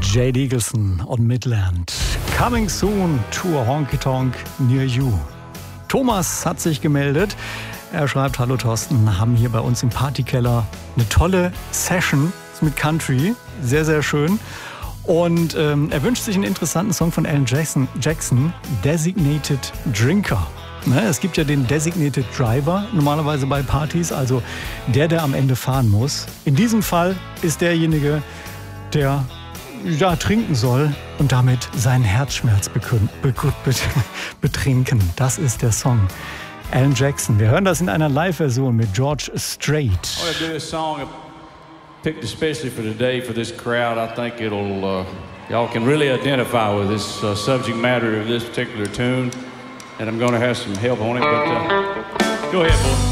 Jade Eagleson und Midland. Coming soon to a honky tonk near you. Thomas hat sich gemeldet. Er schreibt: Hallo Thorsten, haben hier bei uns im Partykeller eine tolle Session mit Country. Sehr, sehr schön. Und er wünscht sich einen interessanten Song von Alan Jackson, Designated Drinker. Ne, es gibt ja den Designated Driver normalerweise bei Partys, also der am Ende fahren muss. In diesem Fall ist derjenige, der trinken soll und damit seinen Herzschmerz betrinken. Das ist der Song. Alan Jackson. Wir hören das in einer Live-Version mit George Strait. I want to do a song picked especially for today for this crowd. I think it'll y'all can really identify with this subject matter of this particular tune, and I'm going to have some help on it. But go ahead, boy.